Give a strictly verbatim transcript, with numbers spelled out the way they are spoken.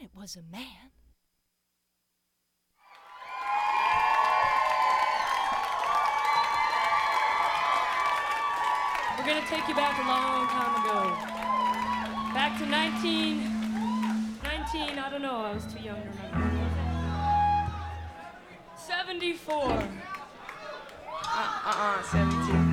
it was a man. We're gonna take you back a long time ago. Back to nineteen, nineteen, I don't know, I was too young to remember. seventy-four. Uh, uh-uh, seventy-two.